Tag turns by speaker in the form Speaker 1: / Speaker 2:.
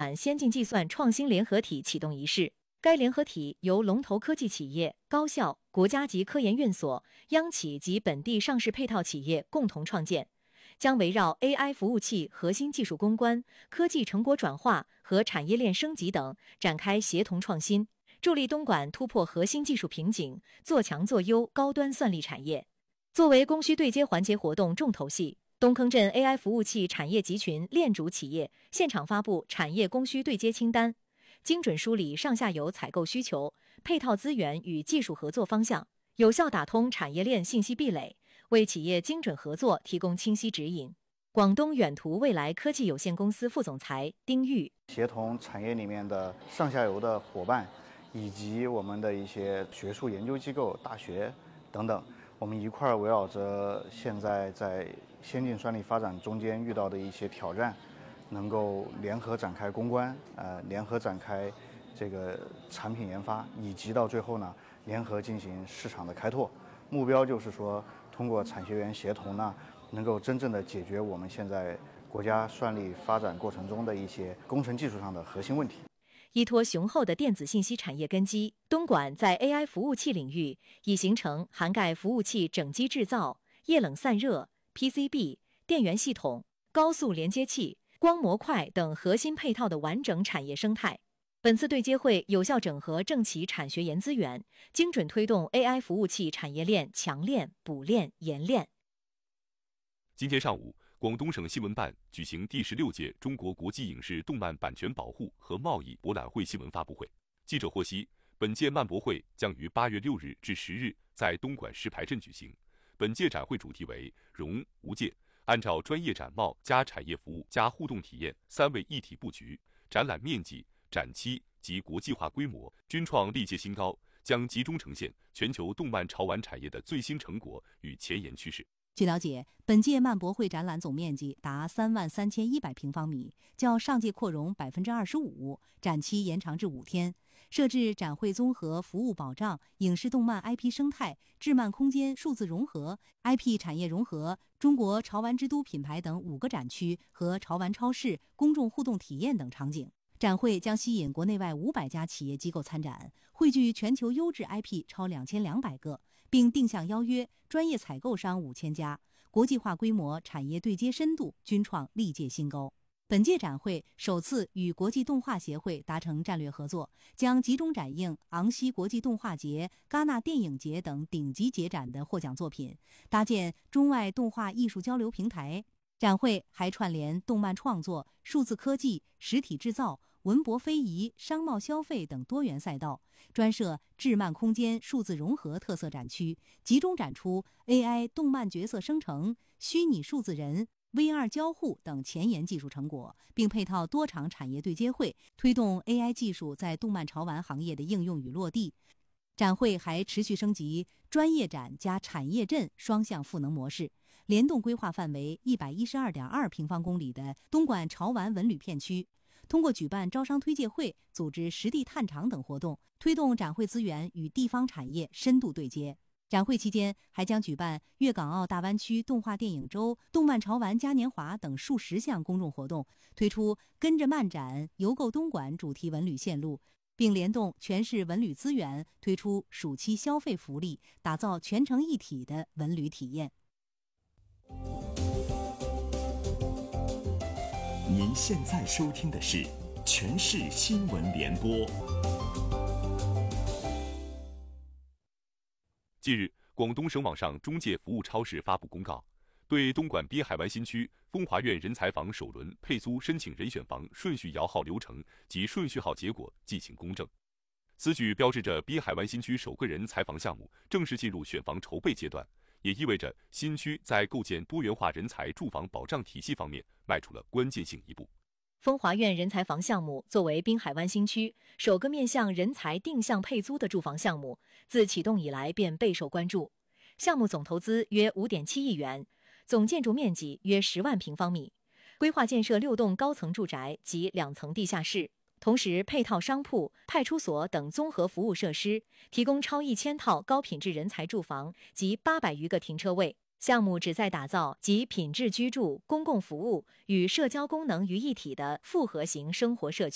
Speaker 1: 款先进计算创新联合体启动仪式。该联合体由龙头科技企业、高校、国家级科研院所、央企及本地上市配套企业共同创建，将围绕 AI 服务器核心技术攻关、科技成果转化和产业链升级等展开协同创新，助力东莞突破核心技术瓶颈，做强做优高端算力产业。作为供需对接环节活动重头戏，东坑镇 AI 服务器产业集群链主企业现场发布产业供需对接清单，精准梳理上下游采购需求、配套资源与技术合作方向，有效打通产业链信息壁垒，为企业精准合作提供清晰指引。广东远途未来科技有限公司副总裁丁玉：
Speaker 2: 协同产业里面的上下游的伙伴，以及我们的一些学术研究机构、大学等等，我们一块围绕着现在在先进算力发展中间遇到的一些挑战，能够联合展开攻关，联合展开这个产品研发，以及到最后呢，联合进行市场的开拓。目标就是说，通过产学研协同呢，能够真正的解决我们现在国家算力发展过程中的一些工程技术上的核心问题。
Speaker 1: 依托雄厚的电子信息产业根基，东莞在 AI 服务器领域已形成涵盖服务器整机制造、液冷散热、PCB、电源系统、高速连接器、光模块等核心配套的完整产业生态。本次对接会有效整合政企产学研资源，精准推动 AI 服务器产业链强链、补链、延链。
Speaker 3: 今天上午，广东省新闻办举行第16届中国国际影视动漫版权保护和贸易博览会新闻发布会。记者获悉，本届漫博会将于8月6日至10日在东莞石牌镇举行。本届展会主题为“融无界”，按照专业展贸加产业服务加互动体验3位一体布局，展览面积、展期及国际化规模均创历届新高，将集中呈现全球动漫潮玩产业的最新成果与前沿趋势。
Speaker 4: 据了解，本届漫博会展览总面积达33100平方米，较上届扩容25%，展期延长至5天。设置展会综合服务保障、影视动漫 IP 生态、智漫空间数字融合、IP 产业融合、中国潮玩之都品牌等5个展区和潮玩超市、公众互动体验等场景。展会将吸引国内外500家企业机构参展，汇聚全球优质 IP 超2200个，并定向邀约专业采购商5000家，国际化规模、产业对接深度均创历届新高。本届展会首次与国际动画协会达成战略合作，将集中展映昂西国际动画节、戛纳电影节等顶级节展的获奖作品，搭建中外动画艺术交流平台。展会还串联动漫创作、数字科技、实体制造、文博非遗、商贸消费等多元赛道，专设智漫空间数字融合特色展区，集中展出 AI 动漫角色生成、虚拟数字人、VR 交互等前沿技术成果，并配套多场产业对接会，推动 AI 技术在动漫潮玩行业的应用与落地。展会还持续升级专业展加产业镇双向赋能模式，联动规划范围112.2平方公里的东莞潮玩文旅片区，通过举办招商推介会、组织实地探场等活动，推动展会资源与地方产业深度对接。展会期间还将举办粤港澳大湾区动画电影周、动漫潮玩嘉年华等数十项公众活动，推出跟着漫展、游购东莞主题文旅线路，并联动全市文旅资源，推出暑期消费福利，打造全程一体的文旅体验。
Speaker 5: 您现在收听的是全市新闻联播。
Speaker 3: 近日，广东省网上中介服务超市发布公告，对东莞滨海湾新区风华苑人才房首轮配租申请人选房顺序摇号流程及顺序号结果进行公证。此举标志着滨海湾新区首个人才房项目正式进入选房筹备阶段，也意味着新区在构建多元化人才住房保障体系方面迈出了关键性一步。
Speaker 1: 风华苑人才房项目作为滨海湾新区首个面向人才定向配租的住房项目，自启动以来便备受关注。项目总投资约5.7亿元，总建筑面积约10万平方米，规划建设6栋高层住宅及2层地下室，同时配套商铺、派出所等综合服务设施，提供超1000套高品质人才住房及800余个停车位。项目旨在打造集品质居住、公共服务与社交功能于一体的复合型生活社区。